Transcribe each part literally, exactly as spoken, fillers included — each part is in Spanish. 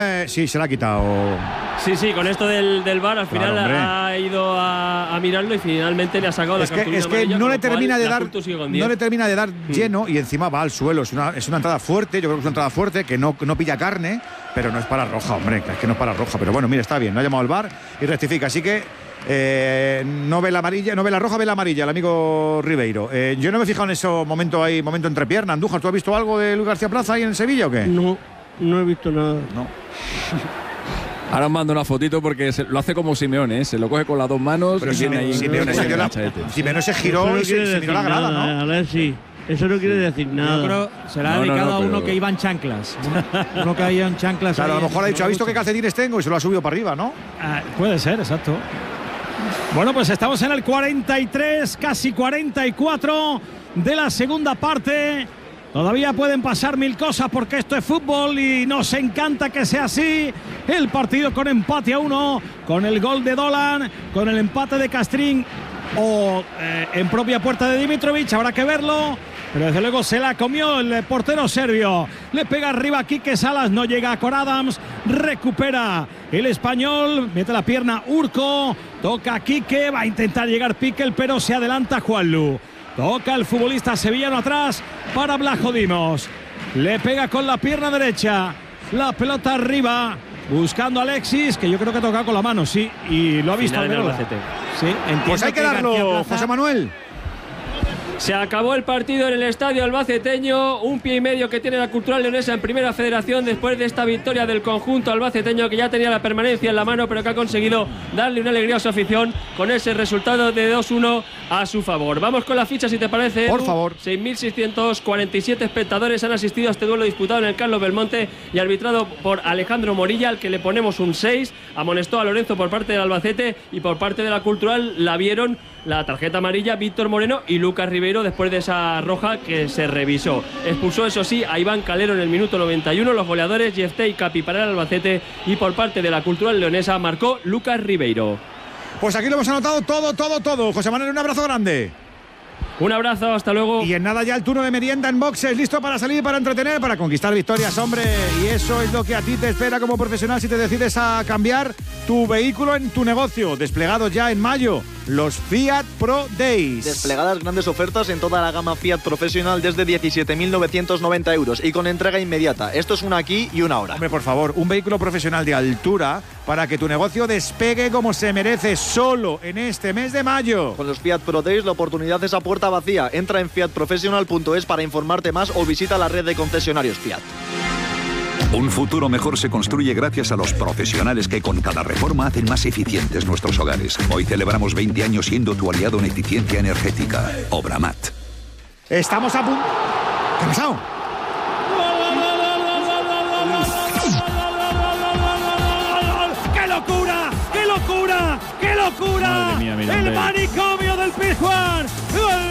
Eh, sí, se la ha quitado. Sí, sí, con esto del, del V A R al Claro, final hombre. ha ido a, a mirarlo y finalmente le ha sacado la Es que, cartulina es que amarilla, no con le lo cual termina de la dar Cultu sigue con diez. no le termina de dar lleno y encima va al suelo. Es una, es una entrada fuerte, yo creo que es una entrada fuerte que no, no pilla carne, pero no es para roja, hombre, es que no es para roja. Pero bueno, mira, está bien, no ha llamado al V A R y rectifica. Así que eh, no ve la amarilla, no ve la roja, ve la amarilla, el amigo Ribeiro. Eh, yo no me he fijado en ese momento ahí, momento entre piernas. Andújar, ¿tú has visto algo de Luis García Plaza ahí en Sevilla o qué? No, no he visto nada. No. Ahora os mando una fotito porque se, lo hace como Simeone, ¿eh? Se lo coge con las dos manos. Pero y viene Simeone, ahí Simeone se dio la- Simeone se giró y se, se miró la grada, ¿no? A ver, sí. Eso no quiere decir nada. Yo creo se la ha No, no, dedicado no, a uno pero- que iba en chanclas. Uno, uno que iba en chanclas. Claro, a ahí lo mejor ha en- dicho, ¿ha visto qué calcetines tengo? Y se lo ha subido para arriba, ¿no? Ah, puede ser, exacto. Bueno, pues estamos en el cuarenta y tres, casi cuarenta y cuatro de la segunda parte. Todavía pueden pasar mil cosas porque esto es fútbol y nos encanta que sea así. El partido con empate a uno, con el gol de Dolan, con el empate de Castrín o eh, en propia puerta de Dimitrovic, habrá que verlo. Pero desde luego se la comió el portero serbio. Le pega arriba a Quique Salas, no llega a Cor Adams. Recupera el español, mete la pierna Urco. Toca a Quique, va a intentar llegar Piquel, pero se adelanta Juanlu. Toca el futbolista sevillano atrás para Blajodimos. Le pega con la pierna derecha. La pelota arriba. Buscando a Alexis, que yo creo que ha tocado con la mano, sí. Y lo ha visto Final en Alberola. Albacete. Sí, entiendo Pues hay que García darlo, Plaza- José Manuel. Se acabó el partido en el estadio albaceteño, un pie y medio que tiene la Cultural Leonesa en Primera Federación después de esta victoria del conjunto albaceteño que ya tenía la permanencia en la mano pero que ha conseguido darle una alegría a su afición con ese resultado de dos uno a su favor. Vamos con la ficha si te parece, Por Edu. favor. seis mil seiscientos cuarenta y siete espectadores han asistido a este duelo disputado en el Carlos Belmonte y arbitrado por Alejandro Morilla, al que le ponemos un seis. Amonestó a Lorenzo por parte del Albacete y por parte de la Cultural la vieron la tarjeta amarilla Víctor Moreno y Lucas Ribeiro después de esa roja que se revisó. Expulsó, eso sí, a Iván Calero en el minuto noventa y uno. Los goleadores Jefté y Capi para el Albacete, y por parte de la Cultural Leonesa marcó Lucas Ribeiro. Pues aquí lo hemos anotado todo, todo, todo. José Manuel, un abrazo grande. Un abrazo, hasta luego. Y en nada ya el turno de merienda en boxes, listo para salir, para entretener, para conquistar victorias, hombre. Y eso es lo que a ti te espera como profesional si te decides a cambiar tu vehículo en tu negocio. Desplegados ya en mayo, los Fiat Pro Days. Desplegadas grandes ofertas en toda la gama Fiat Professional desde diecisiete mil novecientos noventa euros y con entrega inmediata. Esto es una aquí y una ahora. Hombre, por favor, un vehículo profesional de altura para que tu negocio despegue como se merece solo en este mes de mayo. Con los Fiat Pro Days la oportunidad es a puerta vacía. Entra en fiat professional punto es para informarte más o visita la red de concesionarios Fiat. Un futuro mejor se construye gracias a los profesionales que con cada reforma hacen más eficientes nuestros hogares. Hoy celebramos veinte años siendo tu aliado en eficiencia energética. Obramat. Estamos a punto... ¿Qué ha pasado? ¡Qué locura! ¡Qué locura! ¡Qué locura! Madre mía, mira, el hombre. manicomio del Pizjuán. ¡Gol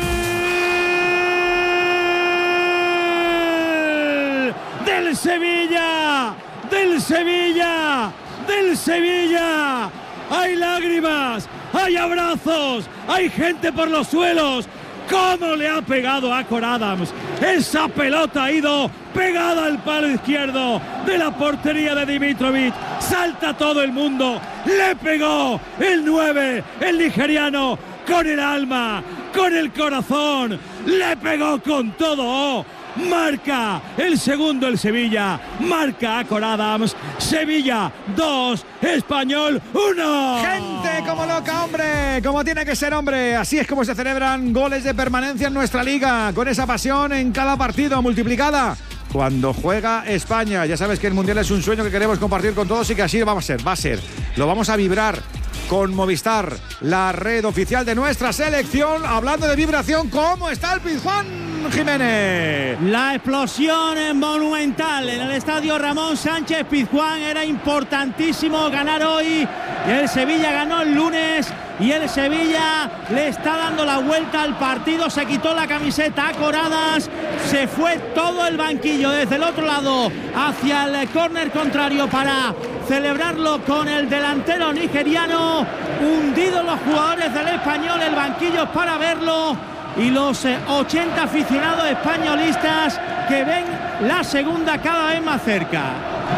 del Sevilla! ¡Del Sevilla! ¡Del Sevilla! Hay lágrimas, hay abrazos, hay gente por los suelos. ¿Cómo le ha pegado a Cor Adams? Esa pelota ha ido pegada al palo izquierdo de la portería de Dimitrovic. Salta todo el mundo. Le pegó el nueve, el nigeriano, con el alma, con el corazón. Le pegó con todo. Marca el segundo el Sevilla. Marca a Cor Adams. Sevilla dos, Español uno. Gente como loca, hombre, como tiene que ser, hombre. Así es como se celebran goles de permanencia en nuestra liga, con esa pasión en cada partido multiplicada cuando juega España. Ya sabes que el Mundial es un sueño que queremos compartir con todos y que así va a ser, va a ser. Lo vamos a vibrar con Movistar, la red oficial de nuestra selección. Hablando de vibración, ¿cómo está el Pizjuán, Jiménez? La explosión es monumental en el estadio Ramón Sánchez Pizjuán. Era importantísimo ganar hoy. El Sevilla ganó el lunes y el Sevilla le está dando la vuelta al partido. Se quitó la camiseta a Cor Adams, se fue todo el banquillo desde el otro lado hacia el córner contrario para celebrarlo con el delantero nigeriano. Hundidos los jugadores del Español, el banquillo es para verlo, y los eh, ochenta aficionados españolistas que ven la segunda cada vez más cerca.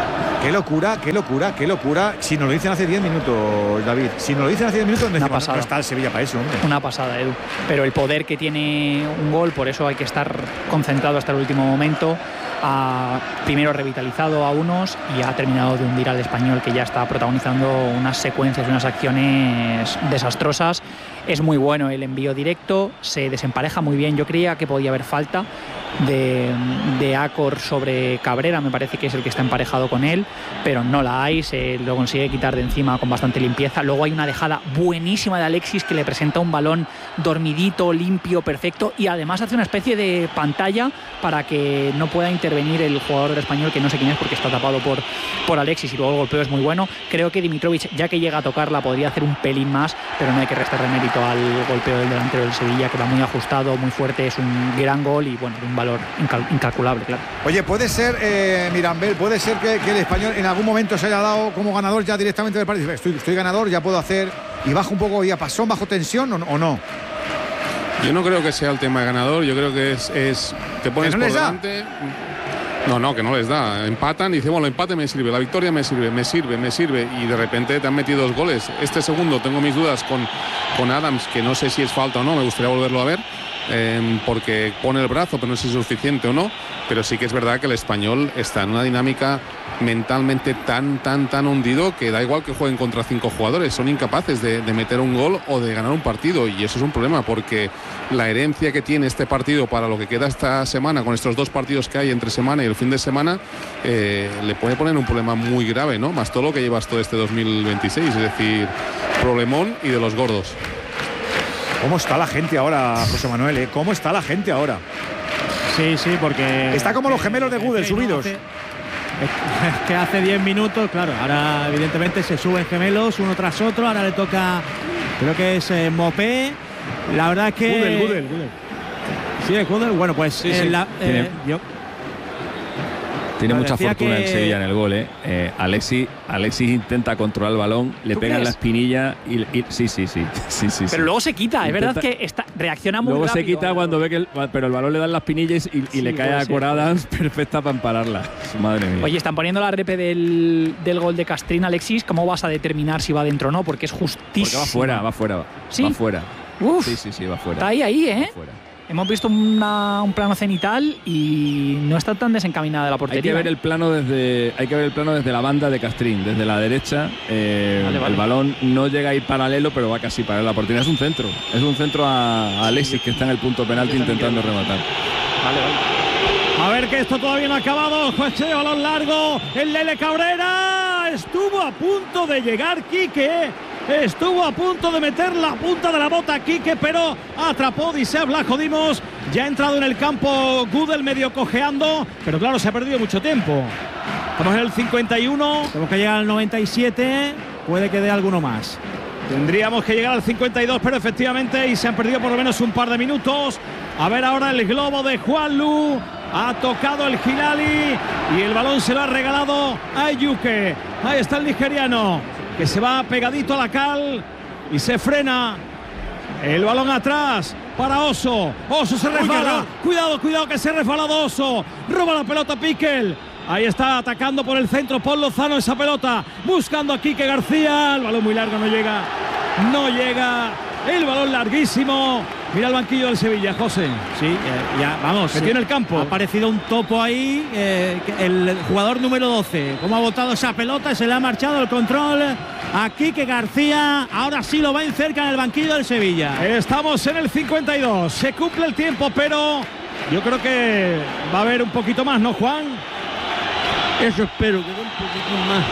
Qué locura, qué locura, qué locura. Si nos lo dicen hace diez minutos, David. Si nos lo dicen hace diez minutos, no está el Sevilla para eso, hombre. Una pasada, Edu. Pero el poder que tiene un gol, por eso hay que estar concentrado hasta el último momento. Ha primero revitalizado a unos y ha terminado de hundir al Español, que ya está protagonizando unas secuencias, unas acciones desastrosas. Es muy bueno el envío directo, se desempareja muy bien. Yo creía que podía haber falta de, de Acor sobre Cabrera, me parece que es el que está emparejado con él, pero no la hay, se lo consigue quitar de encima con bastante limpieza. Luego hay una dejada buenísima de Alexis, que le presenta un balón dormidito, limpio, perfecto, y además hace una especie de pantalla para que no pueda intervenir el jugador del Español, que no sé quién es porque está tapado por, por Alexis, y luego el golpeo es muy bueno. Creo que Dimitrovic, ya que llega a tocarla, podría hacer un pelín más, pero no hay que restarle mérito al golpeo del delantero del Sevilla, que va muy ajustado, muy fuerte, es un gran gol y bueno, de un valor incal incalculable, claro. Oye, puede ser, eh, Mirambel, puede ser que, que el Español en algún momento se haya dado como ganador ya directamente del partido. Estoy, estoy ganador, ya puedo hacer, y bajo un poco, y a pasón, bajo tensión, o, o no. Yo no creo que sea el tema de ganador, yo creo que es, es te pones no por delante. No, no, que no les da. Empatan y dicen, bueno, el empate me sirve, la victoria me sirve, me sirve, me sirve. Y de repente te han metido dos goles. Este segundo tengo mis dudas con, con Adams, que no sé si es falta o no, me gustaría volverlo a ver. Eh, porque pone el brazo, pero no sé si es suficiente o no. Pero sí que es verdad que el Español está en una dinámica mentalmente tan, tan, tan hundido que da igual que jueguen contra cinco jugadores, son incapaces de, de meter un gol o de ganar un partido, y eso es un problema porque la herencia que tiene este partido para lo que queda esta semana, con estos dos partidos que hay entre semana y el fin de semana, eh, le puede poner un problema muy grave, ¿no? Más todo lo que llevas todo este dos mil veintiséis, es decir, problemón y de los gordos. ¿Cómo está la gente ahora, José Manuel? ¿eh? ¿Cómo está la gente ahora? Sí, sí, porque... Está como los gemelos de Gudel, subidos. Es que hace diez minutos, claro, ahora evidentemente se suben gemelos uno tras otro, ahora le toca, creo que es eh, Mopé. La verdad es que... Gudel, Gudel, Gudel. Sí, es Gudel. Bueno, pues... Sí, eh, sí. La, eh, yo, Tiene mucha fortuna que... el Sevilla en el gol, ¿eh? eh Alexis, Alexis intenta controlar el balón, le pega en la espinilla y, y sí, sí, sí, sí, sí. Pero sí. luego se quita, intenta, es verdad que está, reacciona muy luego rápido. Luego se quita cuando ve que el, pero el balón le da en las pinillas y, y sí, le cae a Coradans perfecta para ampararla. Madre mía. Oye, están poniendo la repe del, del gol de Castrín, Alexis. ¿Cómo vas a determinar si va dentro o no? Porque es justísimo. Porque va fuera, va fuera. Va, ¿Sí? va fuera. Uf, sí, sí, sí, va fuera. Está ahí, ahí, ¿eh? Hemos visto una, un plano cenital y no está tan desencaminada la portería. Hay que ver el plano desde, hay que ver el plano desde la banda de Castrín, desde la derecha. Eh, vale, vale. El balón no llega a ir paralelo, pero va casi para la portería. Es un centro, es un centro a, a Alexis, que está en el punto penalti intentando rematar. Vale, vale. A ver, que esto todavía no ha acabado. Juez, balón largo. El Lele Cabrera estuvo a punto de llegar Quique. Estuvo a punto de meter la punta de la bota a Quique, pero atrapó Diseb Lajodimos. Ya ha entrado en el campo Gudel medio cojeando, pero claro, se ha perdido mucho tiempo. Estamos en el cincuenta y uno. Tenemos que llegar al noventa y siete. Puede que dé alguno más. Tendríamos que llegar al cincuenta y dos, pero efectivamente, y se han perdido por lo menos un par de minutos. A ver ahora el globo de Juanlu. Ha tocado el Hilali y el balón se lo ha regalado a Yuke. Ahí está el nigeriano, que se va pegadito a la cal y se frena. El balón atrás para Oso. Oso se resbala. Cuidado, cuidado que se ha resbalado Oso. Roba la pelota Piquel. Ahí está atacando por el centro Paul Lozano esa pelota. Buscando a Quique García. El balón muy largo, no llega. No llega. El balón larguísimo. Mira el banquillo del Sevilla, José. Sí, eh, ya, vamos. Metió en el campo. Ha aparecido un topo ahí. Eh, el jugador número doce. Cómo ha botado esa pelota. Se le ha marchado el control a Quique García. Ahora sí lo va en cerca en el banquillo del Sevilla. Estamos en el cincuenta y dos. Se cumple el tiempo, pero yo creo que va a haber un poquito más, ¿no, Juan? Eso espero, que dé un poquito más.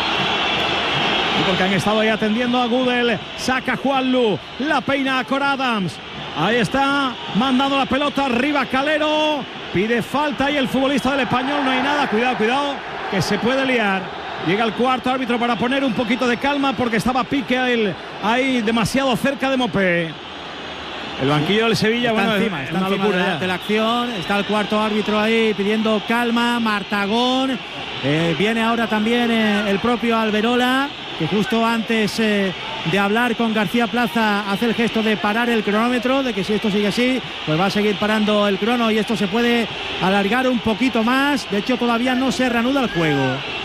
Y porque han estado ahí atendiendo a Gudel. Saca Juanlu. La peina a Cor Adams. Ahí está, mandando la pelota arriba Calero. Pide falta y el futbolista del Español. No hay nada, cuidado, cuidado, que se puede liar. Llega el cuarto árbitro para poner un poquito de calma porque estaba Pique ahí, ahí demasiado cerca de Mopé. El banquillo del Sevilla, está bueno, encima, es está una encima locura de, de la acción. Está el cuarto árbitro ahí pidiendo calma. Martagón. Eh, viene ahora también eh, el propio Alberola, que justo antes eh, de hablar con García Plaza hace el gesto de parar el cronómetro, de que si esto sigue así, pues va a seguir parando el crono y esto se puede alargar un poquito más. De hecho, todavía no se reanuda el juego.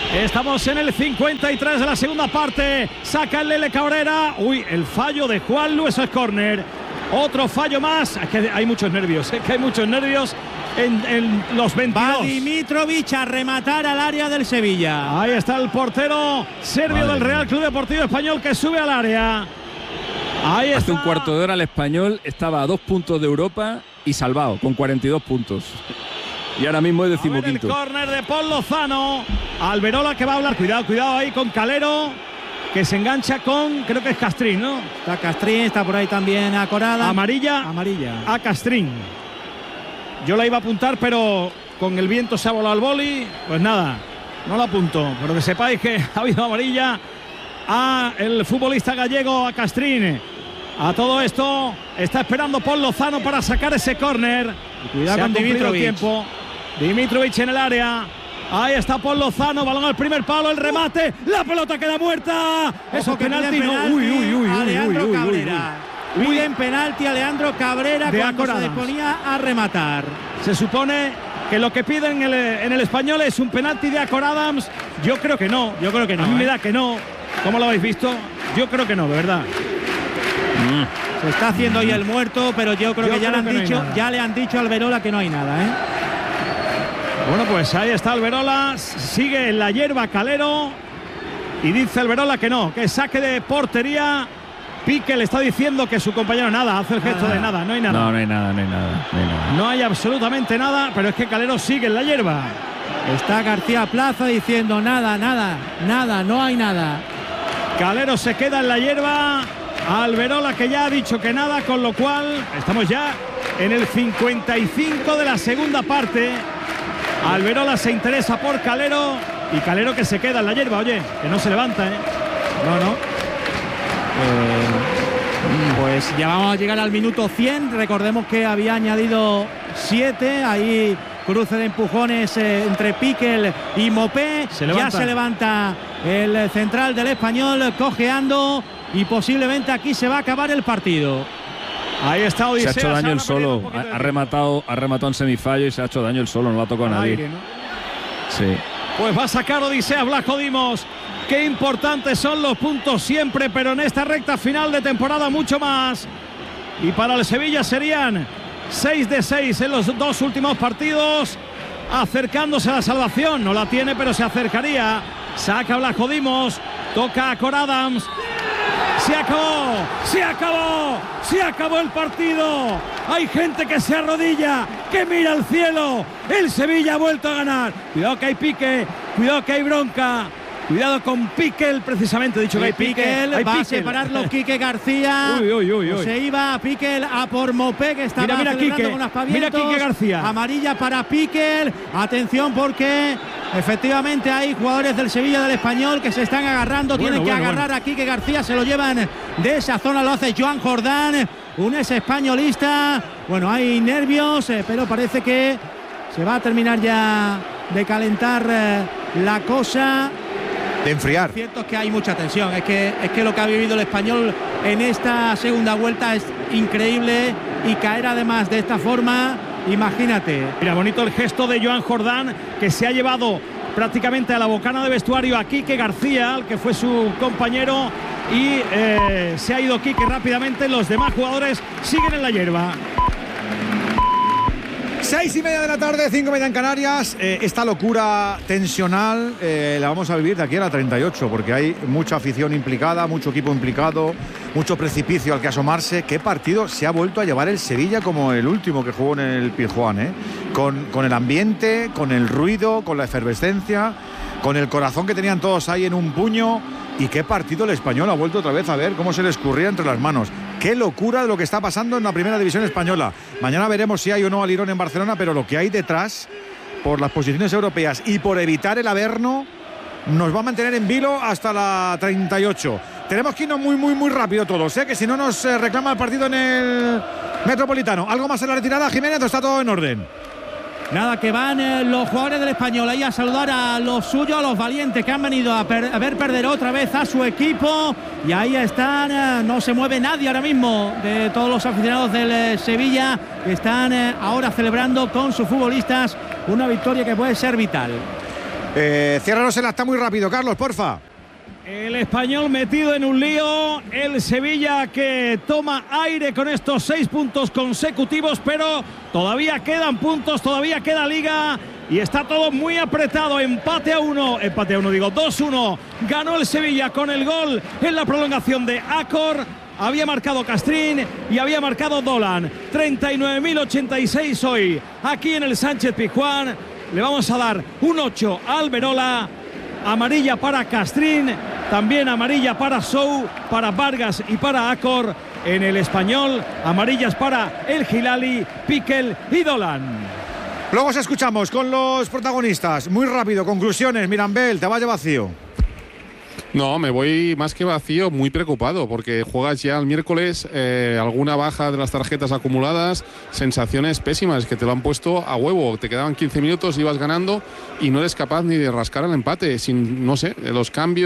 Estamos en el cincuenta y tres de la segunda parte. Saca el Lele Cabrera. Uy, el fallo de Juanlu, eso es córner. Otro fallo más. Es que hay muchos nervios, es que hay muchos nervios en, en los veintidós. Va Dimitrovic a rematar al área del Sevilla. Ahí está el portero serbio Madre del Real Club Deportivo Español que sube al área. Ahí Hace está. un cuarto de hora el Español estaba a dos puntos de Europa y salvado, con cuarenta y dos puntos. Y ahora mismo es decimoquinto. El córner de Paul Lozano. Alberola que va a hablar. Cuidado, cuidado ahí con Calero, que se engancha con, creo que es Castrín, ¿no? Está Castrín, está por ahí también Acorada. Amarilla. Amarilla. A Castrín. Yo la iba a apuntar, pero con el viento se ha volado el boli. Pues nada, no la apunto. Pero que sepáis que ha habido amarilla a el futbolista gallego, a Castrín. A todo esto está esperando Paul Lozano para sacar ese córner. Cuidado con Dimitrovic. Tiempo. Dimitrovic en el área. Ahí está Paul Lozano, balón al primer palo, el remate, la pelota queda muerta. Eso que penalti, penalti, no. Uy, uy, uy, Alejandro uy, uy, Cabrera. Uy, uy. Piden penalti a Alejandro Cabrera de cuando Acorada. se disponía a rematar. Se supone que lo que piden en el, en el español es un penalti de Acor Adams. Yo creo que no, yo creo que no. A mí ¿eh? me da que no. ¿Cómo lo habéis visto? Yo creo que no, de verdad. Mm. Se está haciendo ahí el muerto, pero yo creo yo que ya creo le han no dicho, ya le han dicho a Alberola que no hay nada, ¿eh? Bueno, pues ahí está Alberola, sigue en la hierba Calero y dice Alberola que no, que saque de portería. Pique le está diciendo que su compañero nada, hace el gesto nada. de nada, no hay nada. No, no hay nada, no hay nada, no hay nada. No hay absolutamente nada, pero es que Calero sigue en la hierba. Está García Plaza diciendo nada, nada, nada, no hay nada. Calero se queda en la hierba. Alberola que ya ha dicho que nada, con lo cual estamos ya en el cincuenta y cinco de la segunda parte. Alberola se interesa por Calero y Calero que se queda en la hierba, oye, que no se levanta, ¿eh? No, no. Eh, pues ya vamos a llegar al minuto cien. Recordemos que había añadido siete. Ahí cruce de empujones eh, entre Piquel y Mopé. Se ya se levanta el central del Español cojeando y posiblemente aquí se va a acabar el partido. Ahí está Odisea. Se ha hecho daño el solo. Ha, ha rematado, ha rematado en semifallo y se ha hecho daño el solo. No lo ha tocado a nadie. Aire, ¿no? Sí. Pues va a sacar Odisea Blasco Dimos. Qué importantes son los puntos siempre, pero en esta recta final de temporada mucho más. Y para el Sevilla serían seis de seis en los dos últimos partidos, acercándose a la salvación. No la tiene, pero se acercaría. Saca Blasco Dimos, toca a Acor Adams. Se acabó, se acabó, se acabó el partido. Hay gente que se arrodilla, que mira al cielo. El Sevilla ha vuelto a ganar. Cuidado que hay pique, cuidado que hay bronca. Cuidado con Piquel, precisamente. He dicho que hay Piquel. Piquel va hay a separarlo Quique García. Uy, uy, uy, uy. Se iba Piquel a por Mopé, que estaba mira, mira, celebrando Quique. con aspavientos. Mira Quique García. Amarilla para Piquel. Atención porque efectivamente hay jugadores del Sevilla, del Español, que se están agarrando. Bueno, Tienen que bueno, agarrar bueno. a Quique García. Se lo llevan de esa zona. Lo hace Joan Jordán, un ex españolista. Bueno, hay nervios, eh, pero parece que se va a terminar ya de calentar eh, la cosa. De enfriar. Cierto es que hay mucha tensión, es que, es que lo que ha vivido el Español en esta segunda vuelta es increíble y caer además de esta forma, imagínate. Mira, bonito el gesto de Joan Jordán, que se ha llevado prácticamente a la bocana de vestuario a Quique García, al que fue su compañero, y eh, se ha ido Quique rápidamente. Los demás jugadores siguen en la hierba. Seis y media de la tarde, cinco y media en Canarias. Eh, esta locura tensional eh, la vamos a vivir de aquí a la treinta y ocho, porque hay mucha afición implicada, mucho equipo implicado, mucho precipicio al que asomarse. ¿Qué partido se ha vuelto a llevar el Sevilla como el último que jugó en el Pizjuán? ¿eh? Con, con el ambiente, con el ruido, con la efervescencia, con el corazón que tenían todos ahí en un puño. Y qué partido el Español ha vuelto otra vez a ver cómo se le escurría entre las manos. Qué locura de lo que está pasando en la primera división española. Mañana veremos si hay o no alirón en Barcelona, pero lo que hay detrás, por las posiciones europeas y por evitar el Averno, nos va a mantener en vilo hasta la treinta y ocho. Tenemos que irnos muy, muy, muy rápido todos, ¿eh? Que si no nos eh, reclama el partido en el Metropolitano. ¿Algo más en la retirada, Jiménez? ¿Está todo en orden? Nada, que van eh, los jugadores del Español ahí a saludar a los suyos, a los valientes que han venido a, per a ver perder otra vez a su equipo. Y ahí están, eh, no se mueve nadie ahora mismo de todos los aficionados del eh, Sevilla, que están eh, ahora celebrando con sus futbolistas una victoria que puede ser vital. Eh, ciérranos el acta muy rápido, Carlos, porfa. El Español metido en un lío, el Sevilla que toma aire con estos seis puntos consecutivos, pero todavía quedan puntos, todavía queda liga y está todo muy apretado. Empate a uno, empate a uno digo, dos uno. Ganó el Sevilla con el gol en la prolongación de Acor. Había marcado Castrín y había marcado Dolan. treinta y nueve mil ochenta y seis hoy aquí en el Sánchez Pizjuán. Le vamos a dar un ocho a Alberola. Amarilla para Castrín, también amarilla para Sou, para Vargas y para Acor. En el Español, amarillas para El Hilali, Piquel y Dolan. Luego os escuchamos con los protagonistas. Muy rápido, conclusiones. Mirambel, te vas de vacío. No, me voy más que vacío, muy preocupado, porque juegas ya el miércoles, eh, alguna baja de las tarjetas acumuladas, sensaciones pésimas que te lo han puesto a huevo. Te quedaban quince minutos, ibas ganando y no eres capaz ni de rascar el empate, sin, no sé, los cambios.